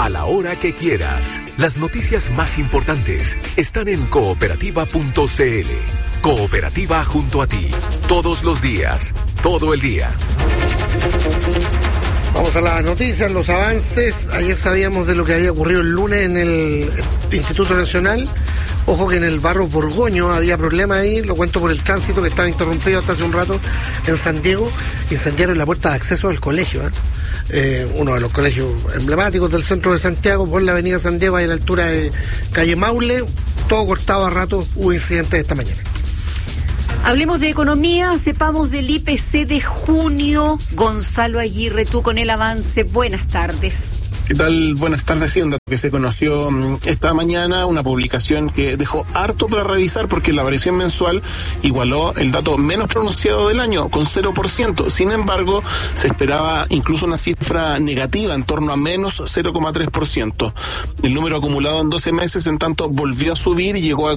a la hora que quieras. Las noticias más importantes están en cooperativa.cl. Cooperativa junto a ti. Todos los días, todo el día. Vamos a las noticias, los avances. Ayer sabíamos de lo que había ocurrido el lunes en el Instituto Nacional. Ojo que en el barrio Borgoño había problemas ahí, lo cuento por el tránsito que estaba interrumpido hasta hace un rato en San Diego. Incendiaron la puerta de acceso al colegio, uno de los colegios emblemáticos del centro de Santiago, por la avenida San Diego, ahí a la altura de calle Maule, todo cortado a rato. Hubo incidentes esta mañana. Hablemos de economía, sepamos del IPC de junio. Gonzalo Aguirre, tú con el avance. Buenas tardes. ¿Qué tal? Buenas tardes. Sí, un dato que se conoció esta mañana, una publicación que dejó harto para revisar porque la variación mensual igualó el dato menos pronunciado del año, con 0%. Sin embargo, se esperaba incluso una cifra negativa, en torno a menos 0,3%. El número acumulado en 12 meses, en tanto, volvió a subir y llegó a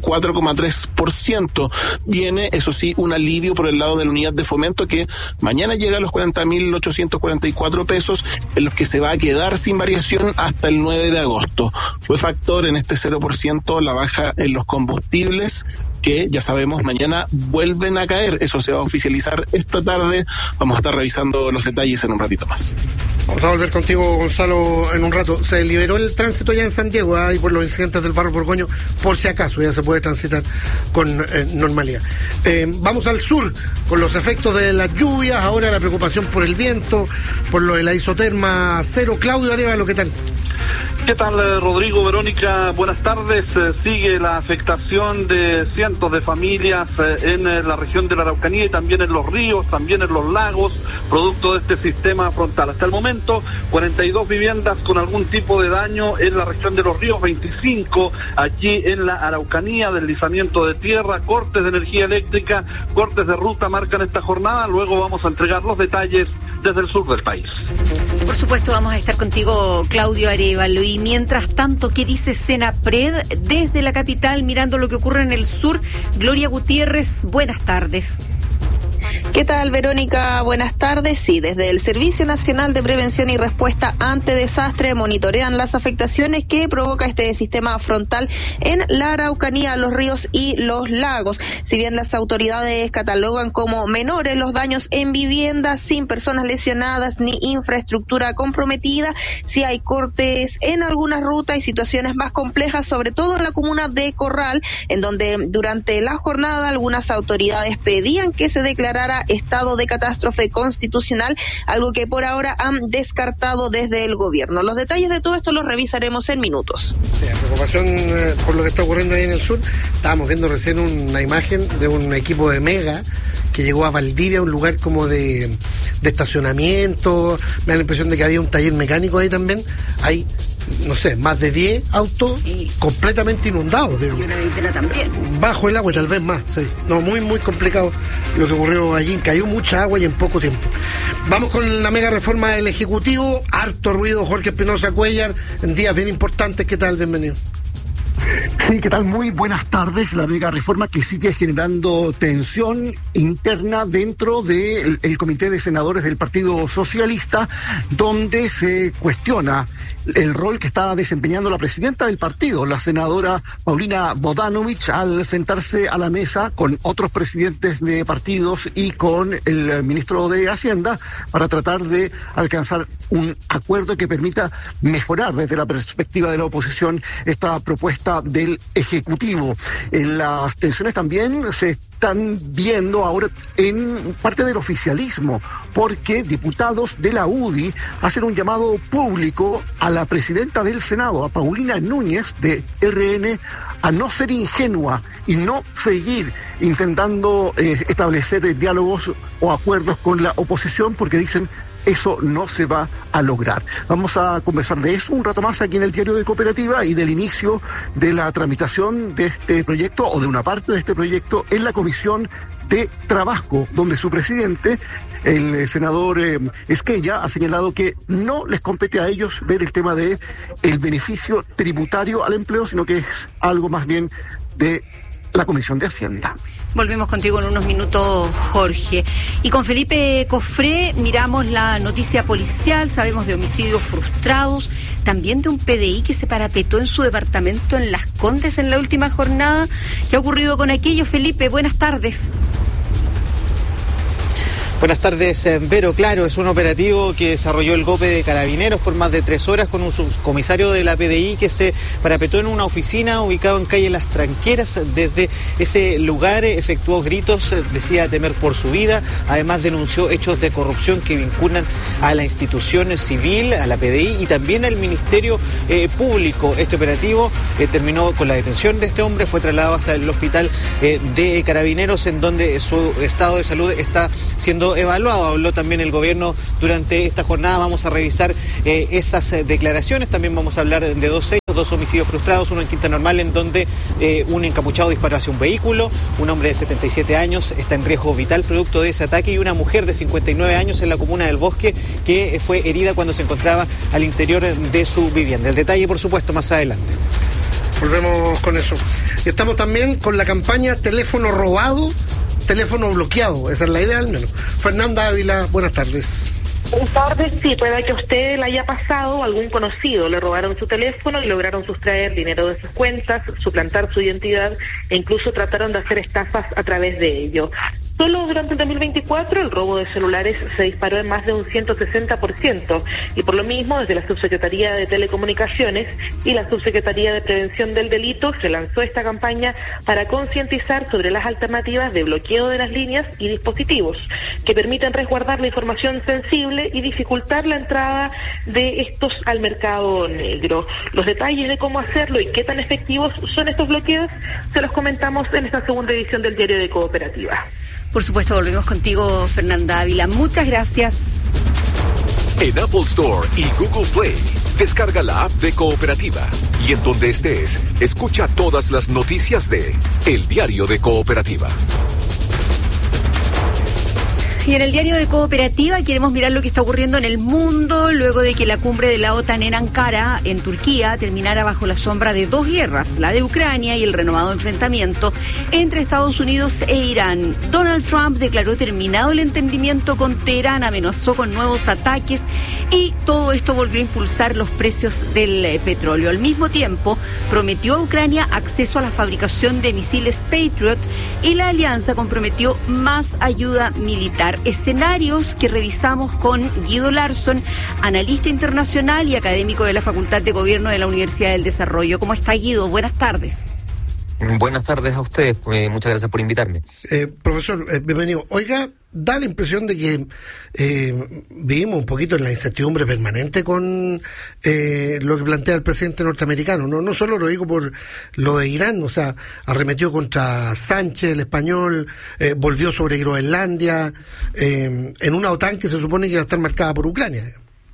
4,3%. Viene, eso sí, un alivio por el lado de la unidad de fomento que mañana llega a los 40.844 pesos, en los que se va a quedar sin variación hasta el 9 de agosto. Fue factor en este 0% la baja en los combustibles, que ya sabemos mañana vuelven a caer. Eso se va a oficializar esta tarde. Vamos a estar revisando los detalles en un ratito más. Vamos a volver contigo, Gonzalo, en un rato. Se liberó el tránsito ya en San Diego, y por los incidentes del barrio Borgoño, por si acaso ya se puede transitar con normalidad. Vamos al sur, con los efectos de las lluvias, ahora la preocupación por el viento, por lo de la isoterma cero. Claudio Arévalo, ¿qué tal? ¿Qué tal, Rodrigo, Verónica? Buenas tardes. Sigue la afectación de cientos de familias en la región de la Araucanía y también en los ríos, también en los lagos, producto de este sistema frontal. Hasta el momento, 42 viviendas con algún tipo de daño en la región de los ríos, 25 allí en la Araucanía, deslizamiento de tierra, cortes de energía eléctrica, cortes de ruta marcan esta jornada. Luego vamos a entregar los detalles desde el sur del país. Por supuesto, vamos a estar contigo, Claudio Arévalo. Y mientras tanto, ¿qué dice Senapred desde la capital, mirando lo que ocurre en el sur? Gloria Gutiérrez, buenas tardes. ¿Qué tal, Verónica? Buenas tardes. Sí, desde el Servicio Nacional de Prevención y Respuesta ante Desastre monitorean las afectaciones que provoca este sistema frontal en la Araucanía, los ríos y los lagos. Si bien las autoridades catalogan como menores los daños en viviendas sin personas lesionadas ni infraestructura comprometida, sí hay cortes en algunas rutas y situaciones más complejas, sobre todo en la comuna de Corral, en donde durante la jornada algunas autoridades pedían que se declarara estado de catástrofe constitucional, algo que por ahora han descartado desde el gobierno. Los detalles de todo esto los revisaremos en minutos. Sí, la preocupación por lo que está ocurriendo ahí en el sur. Estábamos viendo recién una imagen de un equipo de Mega que llegó a Valdivia, un lugar como de estacionamiento. Me da la impresión de que había un taller mecánico ahí también. Hay, no sé, más de 10 autos completamente inundados. Y una ventana también. Bajo el agua y tal vez más, sí. No, muy, muy complicado lo que ocurrió allí. Cayó mucha agua y en poco tiempo. Vamos con la mega reforma del Ejecutivo. Harto ruido, Jorge Espinosa Cuellar, en días bien importantes. ¿Qué tal? Bienvenido. Sí, ¿qué tal? Muy buenas tardes. La mega reforma que sigue generando tensión interna dentro del Comité de Senadores del Partido Socialista, donde se cuestiona el rol que está desempeñando la presidenta del partido, la senadora Paulina Bodanovich, al sentarse a la mesa con otros presidentes de partidos y con el ministro de Hacienda para tratar de alcanzar un acuerdo que permita mejorar desde la perspectiva de la oposición esta propuesta del Ejecutivo. Las tensiones también se están viendo ahora en parte del oficialismo, porque diputados de la UDI hacen un llamado público a la presidenta del Senado, a Paulina Núñez, de RN, a no ser ingenua y no seguir intentando establecer diálogos o acuerdos con la oposición, porque dicen eso no se va a lograr. Vamos a conversar de eso un rato más aquí en el Diario de Cooperativa y del inicio de la tramitación de este proyecto o de una parte de este proyecto en la Comisión de Trabajo, donde su presidente, el senador Esquella, ha señalado que no les compete a ellos ver el tema de el beneficio tributario al empleo, sino que es algo más bien de la Comisión de Hacienda. Volvemos contigo en unos minutos, Jorge. Y con Felipe Cofré miramos la noticia policial, sabemos de homicidios frustrados, también de un PDI que se parapetó en su departamento en Las Condes en la última jornada. ¿Qué ha ocurrido con aquello, Felipe? Buenas tardes. Buenas tardes, Vero. Claro, es un operativo que desarrolló el GOPE de Carabineros por más de 3 horas con un subcomisario de la PDI que se parapetó en una oficina ubicada en calle Las Tranqueras. Desde ese lugar efectuó gritos, decía temer por su vida. Además denunció hechos de corrupción que vinculan a la institución civil, a la PDI y también al Ministerio Público. Este operativo terminó con la detención de este hombre, fue trasladado hasta el hospital de Carabineros, en donde su estado de salud está siendo evaluado. Habló también el gobierno durante esta jornada. Vamos a revisar esas declaraciones. También vamos a hablar de 2 hechos, 2 homicidios frustrados, uno en Quinta Normal, en donde un encapuchado disparó hacia un vehículo, un hombre de 77 años está en riesgo vital producto de ese ataque, y una mujer de 59 años en la comuna del Bosque que fue herida cuando se encontraba al interior de su vivienda. El detalle, por supuesto, más adelante. Volvemos con eso. Estamos también con la campaña Teléfono Robado, Teléfono Bloqueado. Esa es la idea, al menos. Fernanda Ávila, buenas tardes. Buenas tardes. Sí, puede que a usted le haya pasado o algún conocido le robaron su teléfono y lograron sustraer dinero de sus cuentas, suplantar su identidad e incluso trataron de hacer estafas a través de ello. Solo durante el 2024 el robo de celulares se disparó en más de un 160%, y por lo mismo desde la Subsecretaría de Telecomunicaciones y la Subsecretaría de Prevención del Delito se lanzó esta campaña para concientizar sobre las alternativas de bloqueo de las líneas y dispositivos que permiten resguardar la información sensible y dificultar la entrada de estos al mercado negro. Los detalles de cómo hacerlo y qué tan efectivos son estos bloqueos se los comentamos en esta segunda edición del Diario de Cooperativa. Por supuesto, volvemos contigo, Fernanda Ávila. Muchas gracias. En Apple Store y Google Play, descarga la app de Cooperativa. Y en donde estés, escucha todas las noticias de El Diario de Cooperativa. Y en el Diario de Cooperativa queremos mirar lo que está ocurriendo en el mundo luego de que la cumbre de la OTAN en Ankara, en Turquía, terminara bajo la sombra de 2 guerras, la de Ucrania y el renovado enfrentamiento entre Estados Unidos e Irán. Donald Trump declaró terminado el entendimiento con Teherán, amenazó con nuevos ataques y todo esto volvió a impulsar los precios del petróleo. Al mismo tiempo, prometió a Ucrania acceso a la fabricación de misiles Patriot y la alianza comprometió más ayuda militar. Escenarios que revisamos con Guido Larsson, analista internacional y académico de la Facultad de Gobierno de la Universidad del Desarrollo. ¿Cómo está, Guido? Buenas tardes. Buenas tardes a ustedes, muchas gracias por invitarme. Profesor, bienvenido. Oiga, da la impresión de que vivimos un poquito en la incertidumbre permanente con lo que plantea el presidente norteamericano. No solo lo digo por lo de Irán, o sea, arremetió contra Sánchez, el español, volvió sobre Groenlandia, en una OTAN que se supone que va a estar marcada por Ucrania.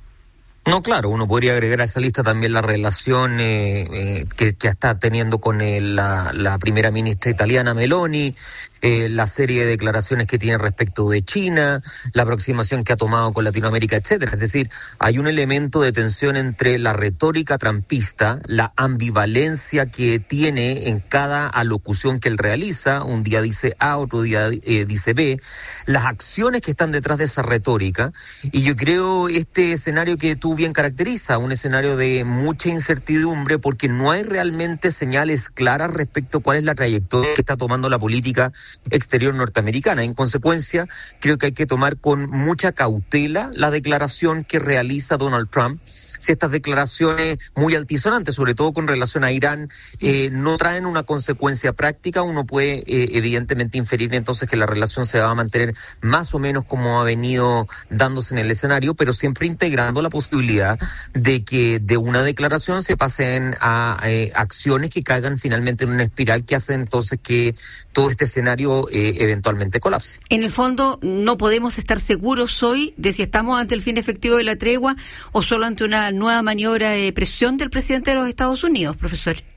No, claro, uno podría agregar a esa lista también la relación que está teniendo con la primera ministra italiana Meloni, la serie de declaraciones que tiene respecto de China, la aproximación que ha tomado con Latinoamérica, etcétera. Es decir, hay un elemento de tensión entre la retórica trumpista, la ambivalencia que tiene en cada alocución que él realiza, un día dice A, otro día dice B, las acciones que están detrás de esa retórica, y yo creo este escenario que tú bien caracteriza, un escenario de mucha incertidumbre porque no hay realmente señales claras respecto a cuál es la trayectoria que está tomando la política exterior norteamericana. En consecuencia, creo que hay que tomar con mucha cautela la declaración que realiza Donald Trump. Si estas declaraciones muy altisonantes, sobre todo con relación a Irán, no traen una consecuencia práctica, uno puede evidentemente inferir entonces que la relación se va a mantener más o menos como ha venido dándose en el escenario, pero siempre integrando la posibilidad de que de una declaración se pasen a acciones que caigan finalmente en una espiral que hace entonces que todo este escenario eventualmente colapse. En el fondo, no podemos estar seguros hoy de si estamos ante el fin efectivo de la tregua o solo ante una nueva maniobra de presión del presidente de los Estados Unidos, profesor.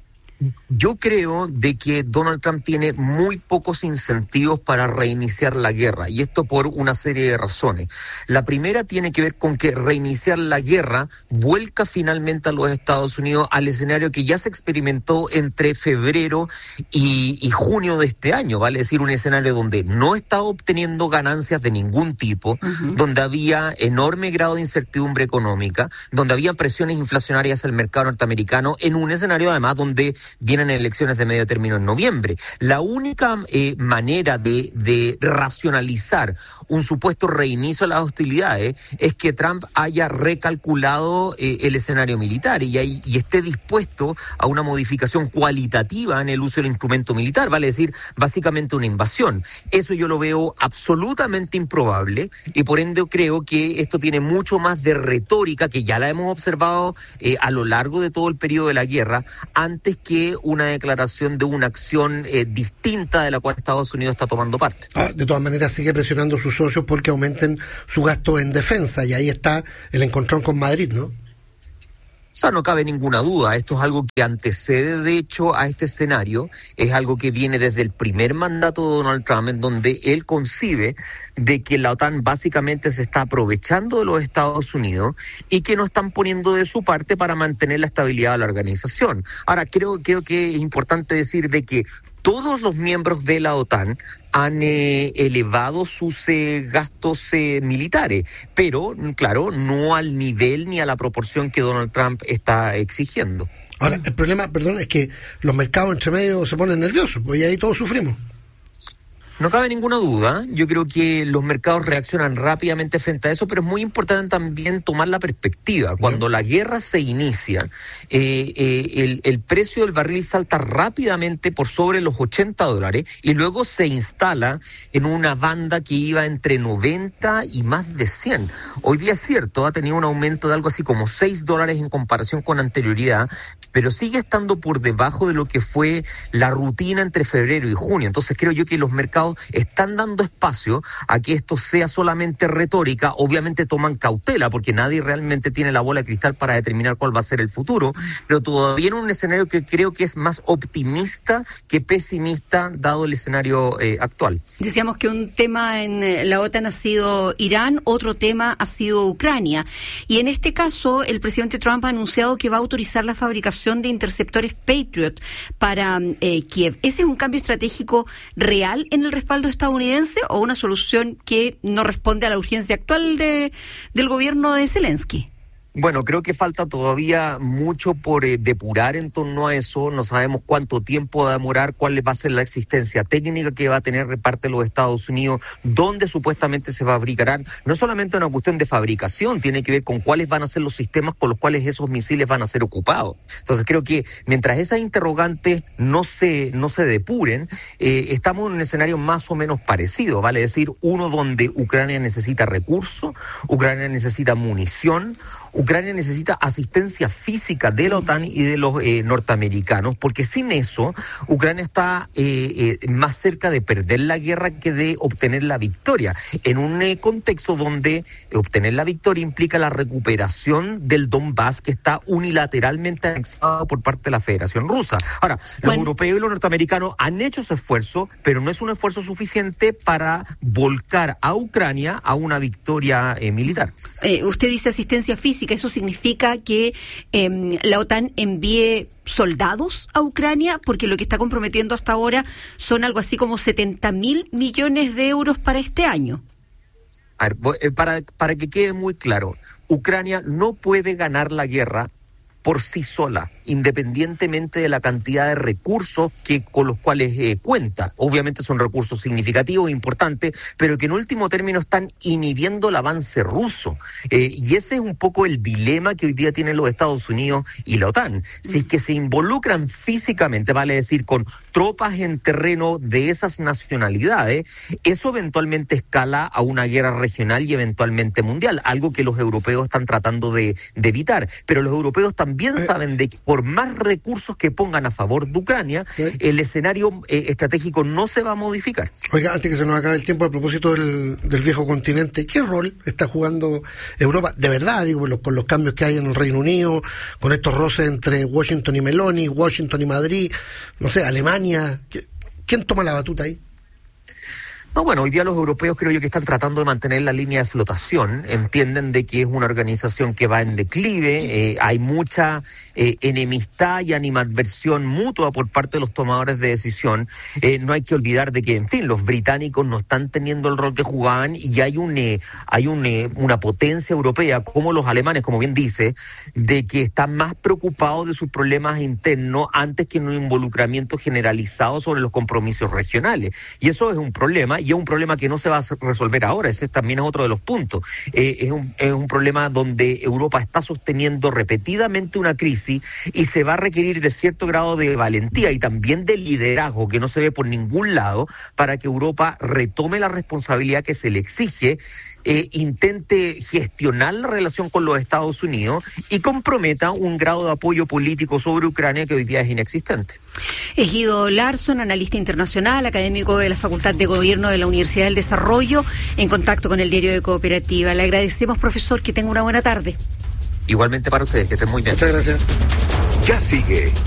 Yo creo de que Donald Trump tiene muy pocos incentivos para reiniciar la guerra, y esto por una serie de razones. La primera tiene que ver con que reiniciar la guerra vuelca finalmente a los Estados Unidos al escenario que ya se experimentó entre febrero y junio de este año, vale decir, un escenario donde no estaba obteniendo ganancias de ningún tipo, donde había enorme grado de incertidumbre económica, donde había presiones inflacionarias al mercado norteamericano, en un escenario además donde vienen elecciones de medio término en noviembre. La única manera de racionalizar un supuesto reinicio de las hostilidades es que Trump haya recalculado el escenario militar y esté dispuesto a una modificación cualitativa en el uso del instrumento militar, vale decir, básicamente una invasión. Eso yo lo veo absolutamente improbable y por ende creo que esto tiene mucho más de retórica, que ya la hemos observado a lo largo de todo el periodo de la guerra, antes que una declaración de una acción distinta de la cual Estados Unidos está tomando parte. De todas maneras sigue presionando a sus socios porque aumenten su gasto en defensa, y ahí está el encontrón con Madrid, ¿no? O sea, no cabe ninguna duda, esto es algo que antecede de hecho a este escenario, es algo que viene desde el primer mandato de Donald Trump, en donde él concibe de que la OTAN básicamente se está aprovechando de los Estados Unidos y que no están poniendo de su parte para mantener la estabilidad de la organización. Ahora, creo que es importante decir de que todos los miembros de la OTAN han elevado sus gastos militares, pero, claro, no al nivel ni a la proporción que Donald Trump está exigiendo. Ahora, el problema, es que los mercados entre medio se ponen nerviosos, pues y ahí todos sufrimos. No cabe ninguna duda, yo creo que los mercados reaccionan rápidamente frente a eso, pero es muy importante también tomar la perspectiva. Cuando la guerra se inicia, el precio del barril salta rápidamente por sobre los $80 y luego se instala en una banda que iba entre 90 y más de 100. Hoy día es cierto, ha tenido un aumento de algo así como $6 en comparación con anterioridad, pero sigue estando por debajo de lo que fue la rutina entre febrero y junio. Entonces creo yo que los mercados están dando espacio a que esto sea solamente retórica. Obviamente toman cautela porque nadie realmente tiene la bola de cristal para determinar cuál va a ser el futuro, pero todavía en un escenario que creo que es más optimista que pesimista dado el escenario actual. Decíamos que un tema en la OTAN ha sido Irán, otro tema ha sido Ucrania, y en este caso el presidente Trump ha anunciado que va a autorizar la fabricación de interceptores Patriot para Kiev. ¿Ese es un cambio estratégico real en el respaldo estadounidense o una solución que no responde a la urgencia actual del gobierno de Zelensky? Bueno, creo que falta todavía mucho por depurar en torno a eso. No sabemos cuánto tiempo va a demorar, cuál va a ser la existencia técnica que va a tener parte de los Estados Unidos, dónde supuestamente se fabricarán. No solamente una cuestión de fabricación, tiene que ver con cuáles van a ser los sistemas con los cuales esos misiles van a ser ocupados. Entonces creo que mientras esas interrogantes no se depuren, estamos en un escenario más o menos parecido, vale decir, uno donde Ucrania necesita recursos, Ucrania necesita munición, Ucrania necesita asistencia física de la OTAN y de los norteamericanos, porque sin eso Ucrania está más cerca de perder la guerra que de obtener la victoria, en un contexto donde obtener la victoria implica la recuperación del Donbass, que está unilateralmente anexado por parte de la Federación Rusa. Ahora, los europeos y los norteamericanos han hecho ese esfuerzo, pero no es un esfuerzo suficiente para volcar a Ucrania a una victoria militar. Usted dice asistencia física. ¿Eso significa que la OTAN envíe soldados a Ucrania? Porque lo que está comprometiendo hasta ahora son algo así como 70.000 millones de euros para este año. A ver, para que quede muy claro, Ucrania no puede ganar la guerra por sí sola, independientemente de la cantidad de recursos con los cuales cuenta. Obviamente son recursos significativos, importantes, pero que en último término están inhibiendo el avance ruso. Y ese es un poco el dilema que hoy día tienen los Estados Unidos y la OTAN. Si es que se involucran físicamente, vale decir, con tropas en terreno de esas nacionalidades, eso eventualmente escala a una guerra regional y eventualmente mundial, algo que los europeos están tratando de evitar. Pero los europeos también también saben de que por más recursos que pongan a favor de Ucrania, el escenario estratégico no se va a modificar. Oiga, antes que se nos acabe el tiempo, a propósito del viejo continente, ¿qué rol está jugando Europa? De verdad, digo, con los cambios que hay en el Reino Unido, con estos roces entre Washington y Meloni, Washington y Madrid, no sé, Alemania, ¿quién toma la batuta ahí? No, bueno, hoy día los europeos creo yo que están tratando de mantener la línea de flotación, entienden de que es una organización que va en declive, hay mucha enemistad y animadversión mutua por parte de los tomadores de decisión. No hay que olvidar de que, en fin, los británicos no están teniendo el rol que jugaban y hay una potencia europea, como los alemanes, como bien dice, de que están más preocupados de sus problemas internos antes que en un involucramiento generalizado sobre los compromisos regionales. Y eso es un problema. Y es un problema que no se va a resolver ahora, ese también es otro de los puntos. Es un problema donde Europa está sosteniendo repetidamente una crisis y se va a requerir de cierto grado de valentía y también de liderazgo que no se ve por ningún lado para que Europa retome la responsabilidad que se le exige, intente gestionar la relación con los Estados Unidos y comprometa un grado de apoyo político sobre Ucrania que hoy día es inexistente. Es Guido Larsson, analista internacional, académico de la Facultad de Gobierno de la Universidad del Desarrollo, en contacto con el Diario de Cooperativa. Le agradecemos, profesor, que tenga una buena tarde. Igualmente para ustedes, que estén muy bien. Muchas gracias. Ya sigue